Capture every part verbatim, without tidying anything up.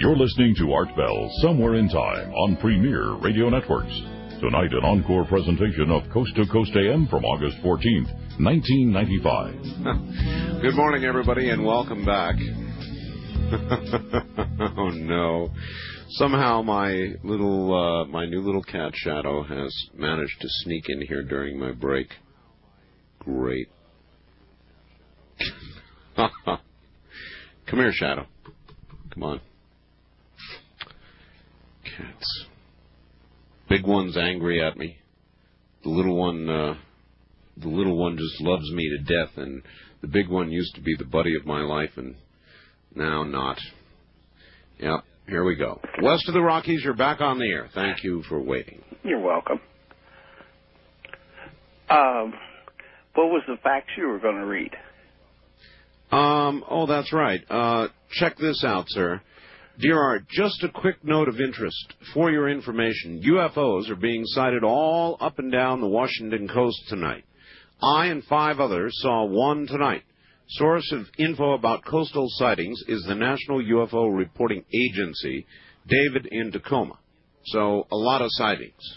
You're listening to Art Bell Somewhere in Time on Premier Radio Networks. Tonight, an encore presentation of Coast to Coast A M from August fourteenth, nineteen ninety-five. Good morning, everybody, and welcome back. Oh, no. Somehow my little, uh, my new little cat, Shadow, has managed to sneak in here during my break. Great. Come here, Shadow. Come on. Cats. Big one's angry at me. The little one, uh, the little one just loves me to death, and the big one used to be the buddy of my life, and now not. Yep, here we go. West of the Rockies, you're back on the air. Thank you for waiting. You're welcome. Um, what was the facts you were going to read? Um, oh, that's right. Uh, check this out, sir. Dear Art, just a quick note of interest. For your information, U F Os are being sighted all up and down the Washington coast tonight. I and five others saw one tonight. Source of info about coastal sightings is the National U F O Reporting Agency, David in Tacoma. So, a lot of sightings.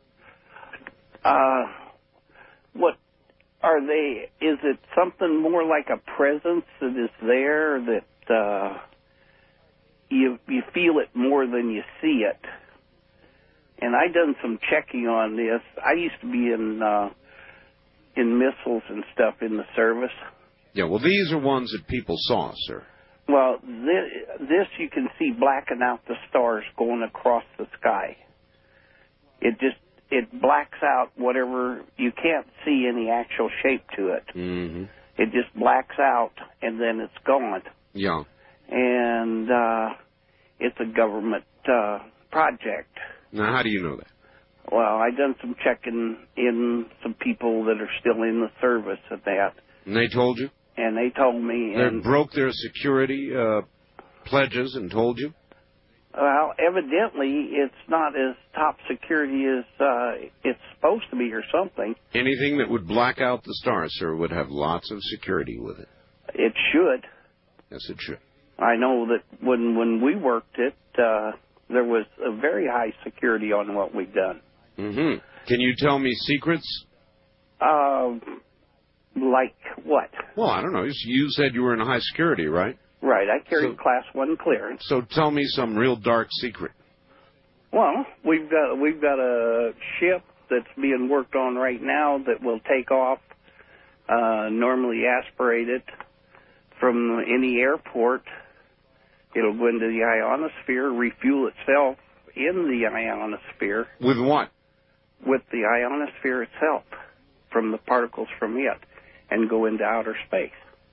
Uh, what are they? Is it something more like a presence that is there that, uh, You you feel it more than you see it, and I done some checking on this. I used to be in uh, in missiles and stuff in the service. Yeah, well, these are ones that people saw, sir. Well, this, this you can see blacking out the stars going across the sky. It just it blacks out whatever. You can't see any actual shape to it. Mm-hmm. It just blacks out and then it's gone. Yeah. And uh, it's a government uh, project. Now, how do you know that? Well, I done some checking in some people that are still in the service of that. And they told you? And they told me. They and, broke their security uh, pledges and told you? Well, evidently, it's not as top security as uh, it's supposed to be or something. Anything that would black out the stars, sir, would have lots of security with it. It should. Yes, it should. I know that when when we worked it, uh, there was a very high security on what we've done. Mm-hmm. Can you tell me secrets? Uh, like what? Well, I don't know. You said you were in high security, right? Right. I carried so, class one clearance. So tell me some real dark secret. Well, we've got we've got a ship that's being worked on right now that will take off, uh, normally aspirated from any airport. It'll go into the ionosphere, refuel itself in the ionosphere. With what? With the ionosphere itself, from the particles from it, and go into outer space.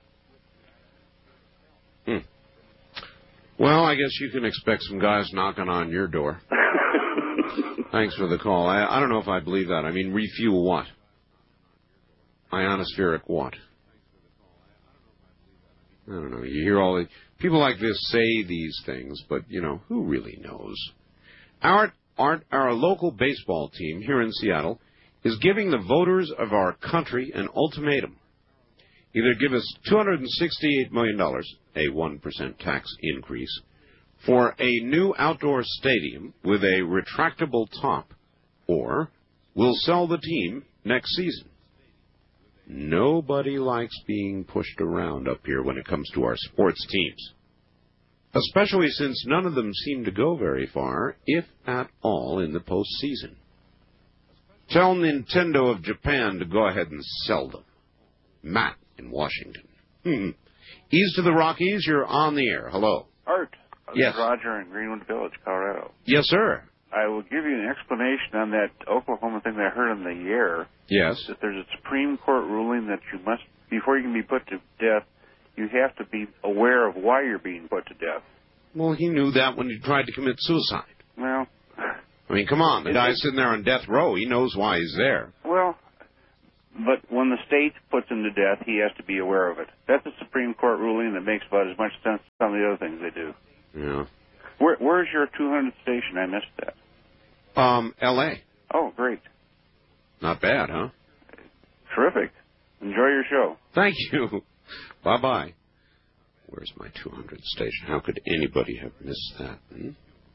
Hmm. Well, I guess you can expect some guys knocking on your door. Thanks for the call. I, I don't know if I believe that. I mean, refuel what? Ionospheric what? I don't know. You hear all the people like this say these things, but, you know, who really knows? Our, our, our local baseball team here in Seattle is giving the voters of our country an ultimatum. Either give us two hundred sixty-eight million dollars, a one percent tax increase, for a new outdoor stadium with a retractable top, or we'll sell the team next season. Nobody likes being pushed around up here when it comes to our sports teams, especially since none of them seem to go very far, if at all, in the postseason. Tell Nintendo of Japan to go ahead and sell them. Matt in Washington. Hmm. East of the Rockies, you're on the air. Hello. Art. Yes. Roger in Greenwood Village, Colorado. Yes, sir. I will give you an explanation on that Oklahoma thing that I heard on the air. Yes. That there's a Supreme Court ruling that you must, before you can be put to death, you have to be aware of why you're being put to death. Well, he knew that when he tried to commit suicide. Well. I mean, come on. The guy's sitting there on death row. He knows why he's there. Well, but when the state puts him to death, he has to be aware of it. That's a Supreme Court ruling that makes about as much sense as some of the other things they do. Yeah. Where, where's your two hundredth station? I missed that. Um, L A Oh, great. Not bad, huh? Terrific. Enjoy your show. Thank you. Bye-bye. Where's my two hundred station? How could anybody have missed that? Hmm?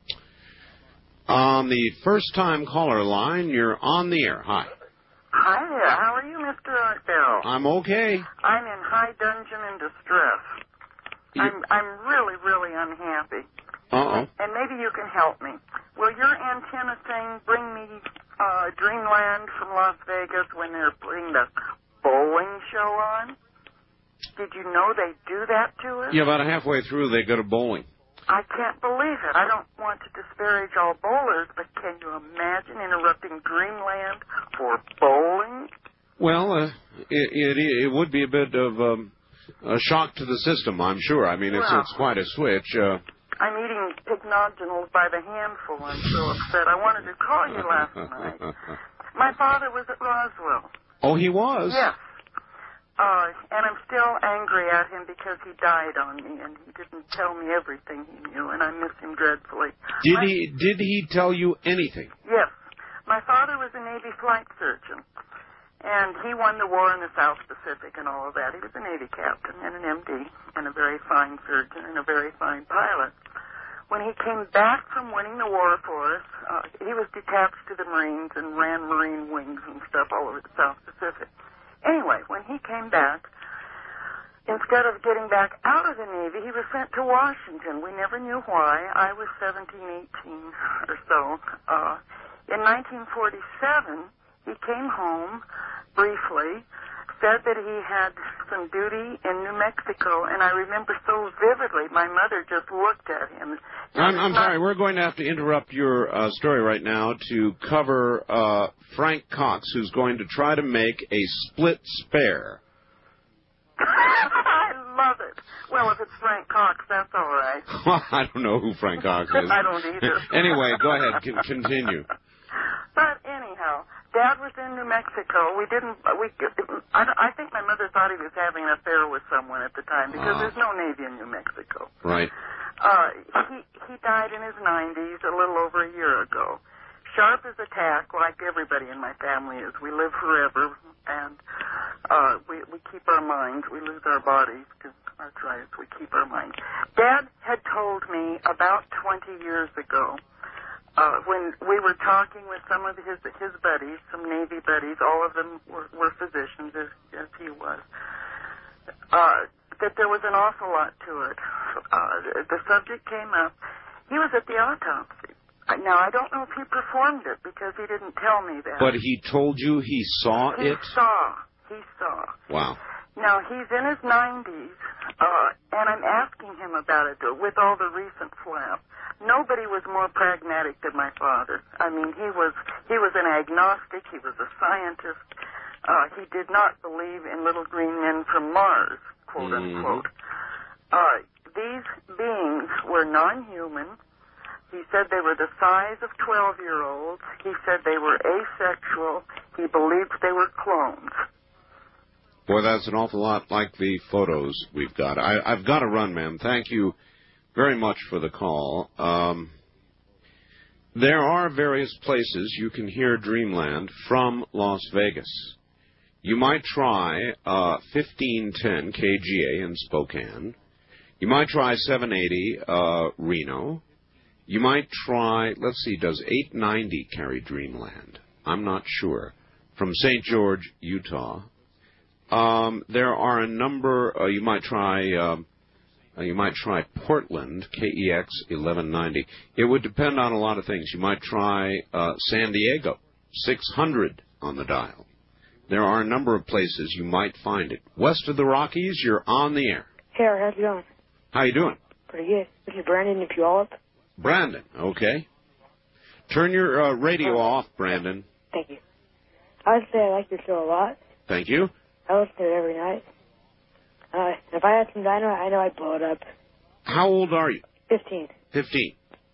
On the first-time caller line, you're on the air. Hi. Hi there. How are you, Mister Artbell? I'm okay. I'm in high dungeon and distress. You... I'm I'm really, really unhappy. Uh-oh. And maybe you can help me. Will your antenna thing bring me uh, Dreamland from Las Vegas when they're putting the bowling show on? Did you know they do that to us? Yeah, about halfway through, they go to bowling. I can't believe it. I don't want to disparage all bowlers, but can you imagine interrupting Dreamland for bowling? Well, uh, it, it it would be a bit of um, a shock to the system, I'm sure. I mean, it's well, it's quite a switch. Uh, I'm eating pignogenals by the handful. I'm so upset. I wanted to call you last night. My father was at Roswell. Oh, he was? Yes. Uh, and I'm still angry at him because he died on me, and he didn't tell me everything he knew, and I miss him dreadfully. Did My, he Did he tell you anything? Yes. My father was a Navy flight surgeon, and he won the war in the South Pacific and all of that. He was a Navy captain and an M D and a very fine surgeon and a very fine pilot. When he came back from winning the war for us, uh, he was detached to the Marines and ran Marine wings and stuff all over the South Pacific. Anyway, when he came back, instead of getting back out of the Navy, he was sent to Washington. We never knew why. I was seventeen, eighteen or so. Uh, in nineteen forty-seven, he came home briefly, said that he had some duty in New Mexico, and I remember so vividly, my mother just looked at him. I'm, I'm sorry, we're going to have to interrupt your uh, story right now to cover uh, Frank Cox, who's going to try to make a split spare. I love it. Well, if it's Frank Cox, that's all right. Well, I don't know who Frank Cox is. I don't either. Anyway, go ahead, C- continue. But anyhow, Dad was in New Mexico. We didn't. We. I, I think my mother thought he was having an affair with someone at the time because uh, there's no Navy in New Mexico. Right. Uh, he he died in his nineties, a little over a year ago. Sharp as a tack, like everybody in my family is. We live forever, and uh, we we keep our minds. We lose our bodies because arthritis. We keep our minds. Dad had told me about twenty years ago. Uh, when we were talking with some of his his buddies, some Navy buddies, all of them were, were physicians, as, as he was, uh, that there was an awful lot to it. Uh, the subject came up. He was at the autopsy. Now, I don't know if he performed it because he didn't tell me that. But he told you he saw he it? He saw. He saw. Wow. Now, he's in his nineties, uh, and I'm asking him about it with all the recent flap. Nobody was more pragmatic than my father. I mean, he was he was an agnostic. He was a scientist. Uh, he did not believe in little green men from Mars, quote mm-hmm. unquote. Uh, these beings were non-human. He said they were the size of twelve-year-olds. He said they were asexual. He believed they were clones. Boy, that's an awful lot like the photos we've got. I, I've got to run, ma'am. Thank you very much for the call. Um, there are various places you can hear Dreamland from Las Vegas. You might try uh, fifteen ten K G A in Spokane. You might try seven eighty uh, Reno. You might try, let's see, does eight ninety carry Dreamland? I'm not sure. From Saint George, Utah. Um, there are a number, uh, you might try... Uh, Uh, you might try Portland, K E X eleven ninety. It would depend on a lot of things. You might try uh, San Diego, six hundred on the dial. There are a number of places you might find it. West of the Rockies, you're on the air. Hey, how's it going? How you doing? Pretty good. This is Brandon in Puyallup. Brandon, okay. Turn your uh, radio oh. off, Brandon. Thank you. I would say I like your show a lot. Thank you. I listen to it every night. Uh, if I had some dynamite, I know I'd blow it up. How old are you? Fifteen. Fifteen.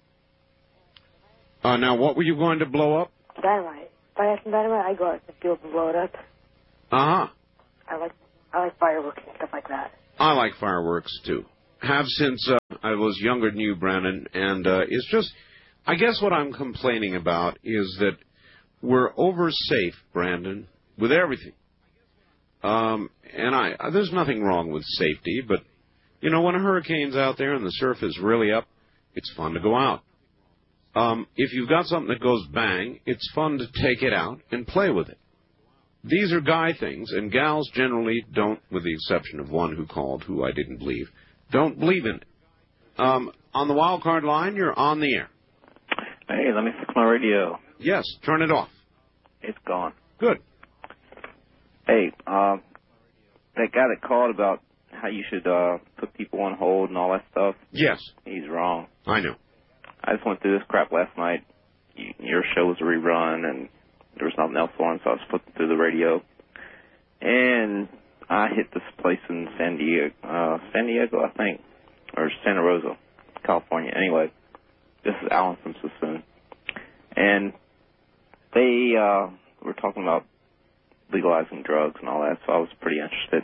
Uh, now, what were you going to blow up? Dynamite. If I had some dynamite, I'd go out in the field and blow it up. Uh-huh. I like I like fireworks and stuff like that. I like fireworks, too. Have since uh, I was younger than you, Brandon, and uh, it's just, I guess what I'm complaining about is that we're over-safe, Brandon, with everything. Um, and I, there's nothing wrong with safety, but, You know, when a hurricane's out there and the surf is really up, it's fun to go out. Um, if you've got something that goes bang, it's fun to take it out and play with it. These are guy things, and gals generally don't, with the exception of one who called, who I didn't believe, don't believe in it. Um, on the wild card line, you're on the air. Hey, let me fix my radio. Yes, turn it off. It's gone. Good. Hey, um, that guy that called about how you should uh, put people on hold and all that stuff. Yes. He's wrong. I know. I just went through this crap last night. You, your show was a rerun, and there was nothing else on, so I was flipping through the radio. And I hit this place in San Diego, uh, San Diego, I think, or Santa Rosa, California. Anyway, this is Alan from Sassoon. And they uh, were talking about legalizing drugs and all that, so I was pretty interested.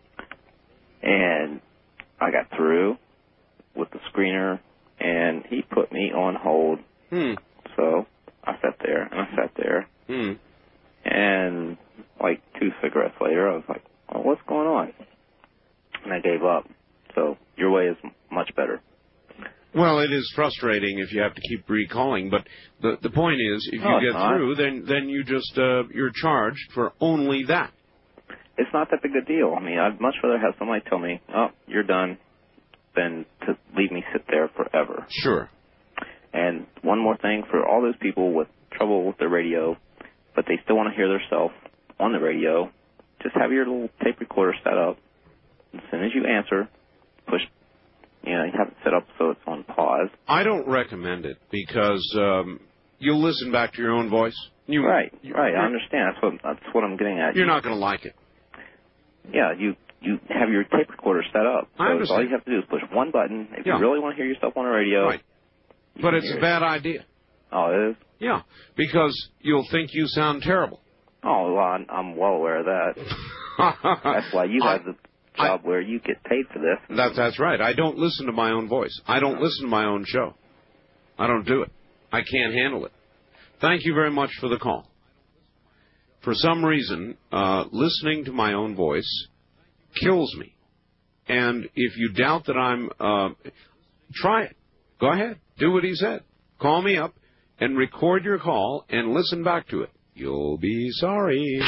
And I got through with the screener, and he put me on hold. Hmm. So I sat there, and I sat there. Hmm. And like two cigarettes later, I was like, oh, what's going on? And I gave up. So your way is much better. Well, it is frustrating if you have to keep recalling, but the the point is, if no, you get not. through, then then you just uh, you're charged for only that. It's not that big a deal. I mean, I'd much rather have somebody tell me, oh, you're done, than to leave me sit there forever. Sure. And one more thing for all those people with trouble with their radio, but they still want to hear themselves on the radio, just have your little tape recorder set up. As soon as you answer, push, you know, you have it set up so it's on pause. I don't recommend it because um, you'll listen back to your own voice. You, right, you, right. I understand. That's what that's what I'm getting at. You're you, not going to like it. Yeah, you you have your tape recorder set up. So I understand. all you have to do is push one button. If yeah. you really want to hear yourself on the radio. Right. But it's a bad idea. Oh, it is? Yeah, because you'll think you sound terrible. Oh, well, I'm, I'm well aware of that. That's why you have I, the job I, where you get paid for this. That's, that's right. I don't listen to my own voice. I don't listen to my own show. I don't do it. I can't handle it. Thank you very much for the call. For some reason, uh, listening to my own voice kills me. And if you doubt that I'm... Uh, try it. Go ahead. Do what he said. Call me up and record your call and listen back to it. You'll be sorry.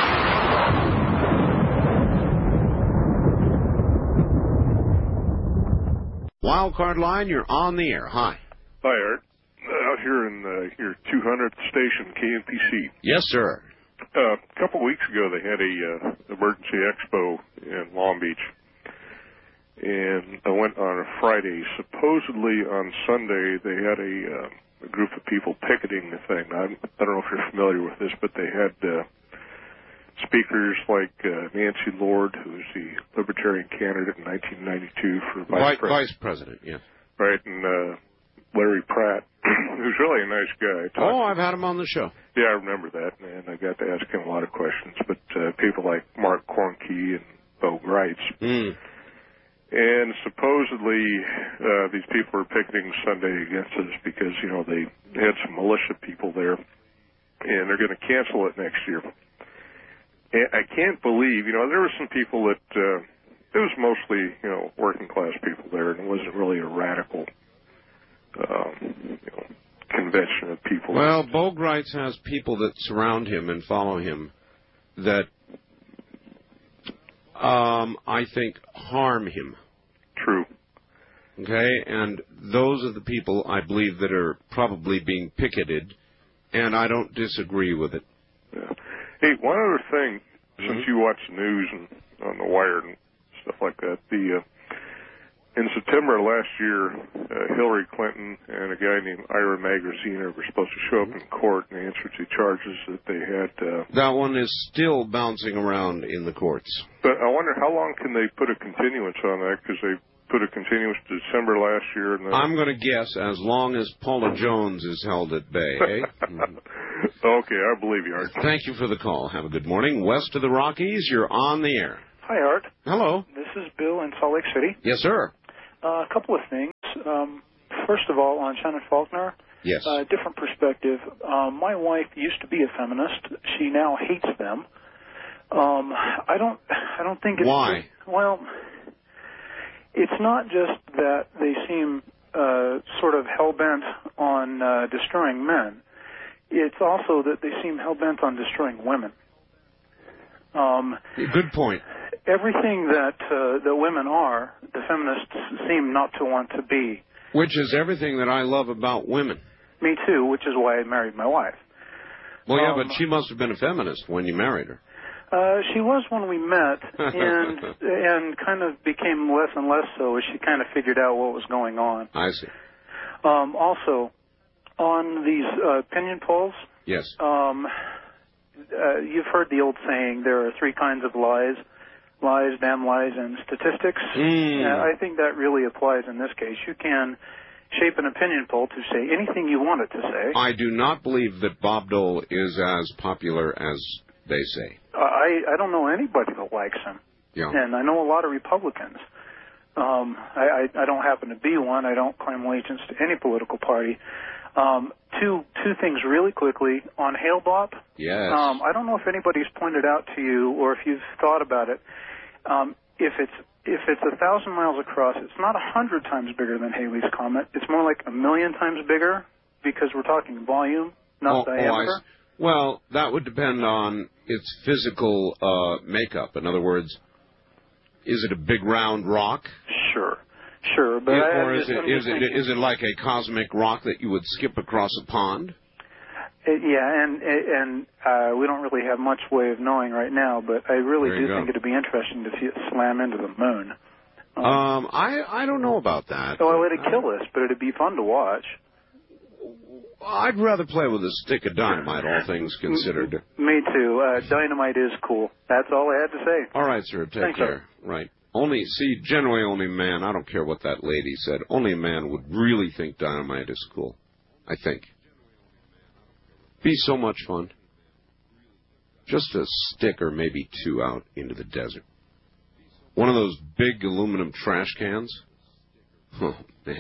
Wild card line, you're on the air. Hi. Hi, Art. Uh, out here in uh, your two hundredth station, K N P C. Yes, sir. Uh, a couple weeks ago, they had a uh, emergency expo in Long Beach. And I went on a Friday. Supposedly on Sunday, they had a, uh, a group of people picketing the thing. I, I don't know if you're familiar with this, but they had uh, speakers like uh, Nancy Lord, who's the Libertarian candidate in nineteen ninety-two for vice Vice president. Vice President, yes. Right, and uh, Larry Pratt, who's really a nice guy. Oh, I've had him on the show. Yeah, I remember that, and I got to ask him a lot of questions. But uh, people like Mark Kornke and Bo Greitz. Mm. And supposedly uh, these people were picketing Sunday against us because, you know, they had some militia people there, and they're going to cancel it next year. And I can't believe, you know, there were some people that, uh, it was mostly, you know, working class people there, and it wasn't really a radical um, you know, convention of people. Well, Bo Greitz has people that surround him and follow him that Um, I think, harm him. True. Okay, and those are the people, I believe, that are probably being picketed, and I don't disagree with it. Yeah. Hey, one other thing, mm-hmm. since you watch the news and on the wire and stuff like that, the uh, in September of last year, uh, Hillary Clinton and a guy named Ira Magaziner were supposed to show up in court and answer to charges that they had. Uh, that one is still bouncing around in the courts. But I wonder how long can they put a continuance on that, because they put a continuance to December last year. And then... I'm going to guess as long as Paula Jones is held at bay. Eh? mm-hmm. Okay, I believe you, Art. Thank you for the call. Have a good morning. West of the Rockies, you're on the air. Hi, Art. Hello. This is Bill in Salt Lake City. Yes, sir. Uh, a couple of things. Um, first of all, on Shannon Faulkner. Yes. Uh, different perspective. Um, my wife used to be a feminist. She now hates them. Um, I don't. I don't think it's. Why? Well, it's not just that they seem uh, sort of hell-bent on uh, destroying men. It's also that they seem hell-bent on destroying women. Um, Good point. Everything that uh, that women are, the feminists seem not to want to be. Which is everything that I love about women. Me too, which is why I married my wife. Well, yeah, Um, but she must have been a feminist when you married her. Uh, she was when we met, and and kind of became less and less so as she kind of figured out what was going on. I see. Um, also, on these uh, opinion polls, Yes. um, uh, you've heard the old saying, there are three kinds of lies: lies, damn lies, and statistics. Mm. Uh, I think that really applies in this case. You can shape an opinion poll to say anything you want it to say. I do not believe that Bob Dole is as popular as they say. I, I don't know anybody that likes him. Yeah. And I know a lot of Republicans. Um, I, I, I don't happen to be one. I don't claim allegiance to any political party. Um, two two things really quickly on Hale Bopp. Yes. Um, I don't know if anybody's pointed out to you or if you've thought about it. Um, if it's if it's a thousand miles across, it's not a hundred times bigger than Halley's Comet. It's more like a million times bigger because we're talking volume, not oh, diameter. Oh, I see. Well, that would depend on its physical uh, makeup. In other words, is it a big round rock? Sure, sure. But It- I, or I'm is just, it I'm is just it thinking- is it like a cosmic rock that you would skip across a pond? Uh, yeah, and and uh, we don't really have much way of knowing right now, but I really There you do go. think it'd be interesting to see it slam into the moon. Um, Um, I I don't know about that. so I let it kill us, but it'd be fun to watch. I'd rather play with a stick of dynamite, all things considered. Me too. Uh, dynamite is cool. That's all I had to say. All right, sir. Take Thanks, care. Right. Only, see, generally only man, I don't care what that lady said, only a man would really think dynamite is cool. I think. Be so much fun. Just a stick or maybe two out into the desert. One of those big aluminum trash cans. Oh, man.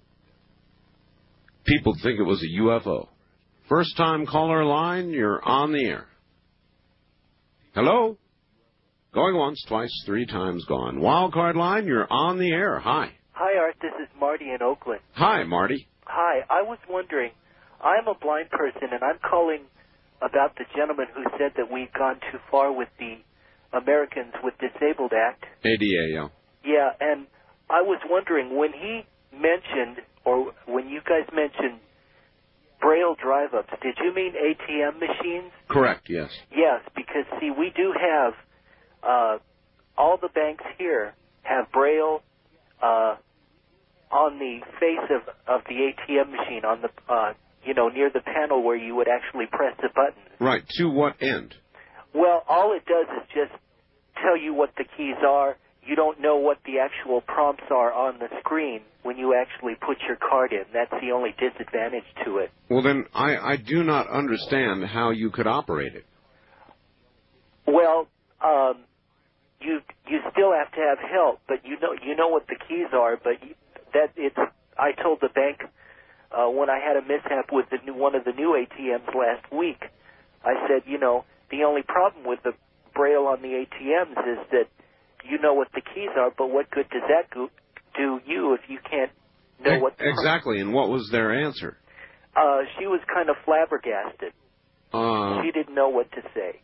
People think it was a U F O. First time caller line, you're on the air. Hello? Going once, twice, three times gone. Wildcard line, you're on the air. Hi. Hi, Art. This is Marty in Oakland. Hi, Marty. Hi. I was wondering, I'm a blind person, and I'm calling about the gentleman who said that we've gone too far with the Americans with Disabled Act. A D A, yeah. Yeah, and I was wondering, when he mentioned, or when you guys mentioned Braille drive-ups, did you mean A T M machines? Correct, yes. Yes, because, see, we do have, uh, all the banks here have Braille uh, on the face of, of the A T M machine, on the, uh, you know, near the panel where you would actually press the button. Right, to what end? Well, all it does is just tell you what the keys are. You don't know what the actual prompts are on the screen when you actually put your card in. That's the only disadvantage to it. Well, then, I, I do not understand how you could operate it. Well, um, you you still have to have help, but you know you know what the keys are. But you, that it's. I told the bank uh, when I had a mishap with the new, one of the new A T Ms last week. I said, you know, the only problem with the Braille on the A T Ms is that you know what the keys are, but what good does that go, do you if you can't know E- what? The exactly, and what was their answer? Uh, she was kind of flabbergasted. Uh, She didn't know what to say.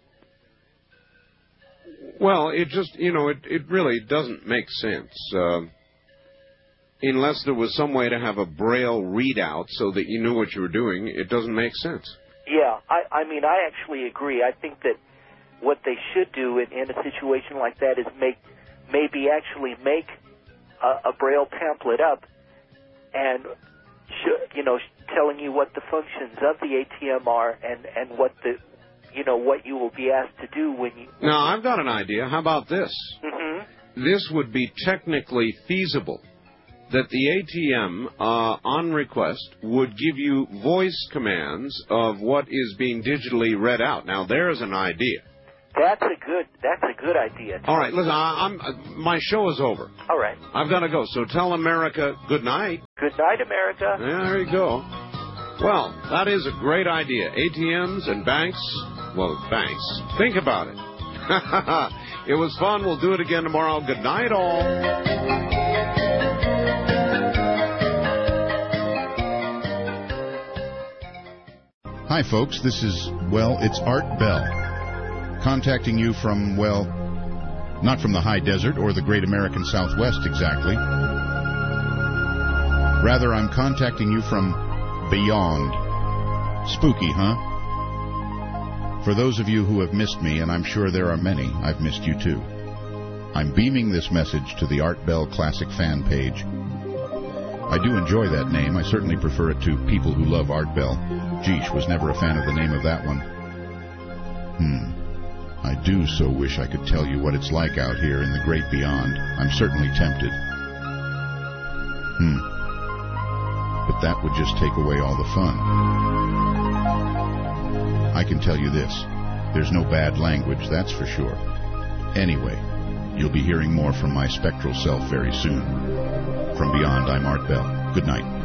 Well, it just, you know, it, it really doesn't make sense. Uh, unless there was some way to have a Braille readout so that you knew what you were doing, it doesn't make sense. Yeah, I, I mean, I actually agree. I think that what they should do in, in a situation like that is make, maybe actually make a, a Braille pamphlet up and, sh- you know, telling you what the functions of the A T M are and, and what the, you know, what you will be asked to do when you... Now, I've got an idea. How about this? Mm-hmm. This would be technically feasible, that the A T M, uh, on request, would give you voice commands of what is being digitally read out. Now, there's an idea. That's a good, that's a good idea. All right, listen, I, I'm, uh, my show is over. All right. I've got to go, so tell America good night. Good night, America. Yeah, there you go. Well, that is a great idea. A T Ms and banks, well, banks. Think about it. It was fun. We'll do it again tomorrow. Good night, all. Hi, folks. This is, well, it's Art Bell. Contacting you from, well, not from the high desert or the great American Southwest exactly. Rather, I'm contacting you from beyond. Spooky, huh? For those of you who have missed me, and I'm sure there are many, I've missed you too. I'm beaming this message to the Art Bell Classic fan page. I do enjoy that name. I certainly prefer it to People Who Love Art Bell. Geesh, was never a fan of the name of that one. Hmm. I do so wish I could tell you what it's like out here in the great beyond. I'm certainly tempted. Hmm. But that would just take away all the fun. I can tell you this. There's no bad language, that's for sure. Anyway, you'll be hearing more from my spectral self very soon. From beyond, I'm Art Bell. Good night.